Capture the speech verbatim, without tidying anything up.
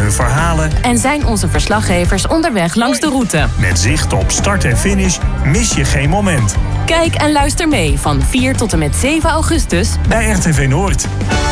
hun verhalen en zijn onze verslaggevers onderweg langs de route. met zicht op start en finish mis je geen moment. Kijk en luister mee van vier tot en met zeven augustus Bij R T V Noord.